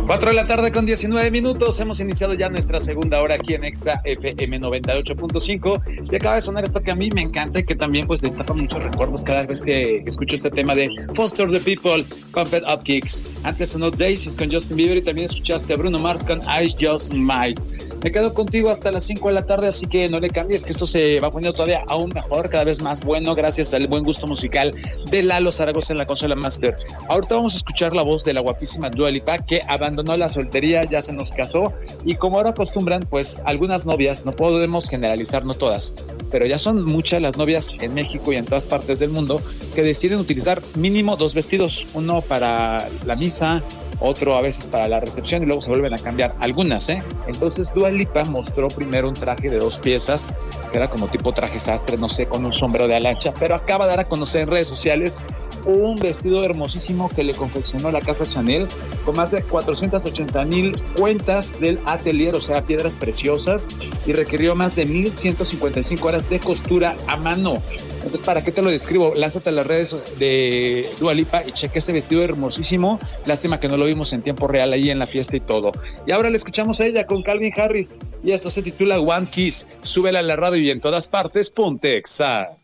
4 de la tarde con 19 minutos. Hemos iniciado ya nuestra segunda hora aquí en Exa FM 98.5 y acaba de sonar esto que a mí me encanta y que también pues destapa muchos recuerdos cada vez que escucho este tema de Foster the People, Pumped Up Kicks. Antes sonó Daisies con Justin Bieber y también escuchaste a Bruno Mars con I Just Might. Me quedo contigo hasta las 5 de la tarde, así que no le cambies, que esto se va poniendo todavía aún mejor, cada vez más bueno, gracias al buen gusto musical de Lalo Zaragoza en la consola Master. Ahorita vamos a escuchar la voz de la guapísima Dua Lipa, que abandonó la soltería, ya se nos casó, y como ahora acostumbran, pues algunas novias, no podemos generalizar, no todas, pero ya son muchas las novias en México y en todas partes del mundo que deciden utilizar mínimo 2 vestidos, uno para la misa, otro a veces para la recepción y luego se vuelven a cambiar algunas, Entonces Dua Lipa mostró primero un traje de 2 piezas, que era como tipo traje sastre, no sé, con un sombrero de alacha, pero acaba de dar a conocer en redes sociales un vestido hermosísimo que le confeccionó la casa Chanel con más de 480,000 cuentas del atelier, o sea, piedras preciosas, y requirió más de 1,155 horas de costura a mano. Entonces, ¿para qué te lo describo? Lázate a las redes de Dua Lipa y cheque ese vestido hermosísimo. Lástima que no lo vimos en tiempo real ahí en la fiesta y todo. Y ahora le escuchamos a ella con Calvin Harris y esto se titula One Kiss. Súbela a la radio y en todas partes, ponte Exa.